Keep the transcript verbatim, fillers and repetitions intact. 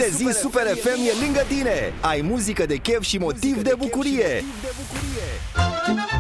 zi Super F M e lângă tine. Ai muzică de chef și motiv de bucurie.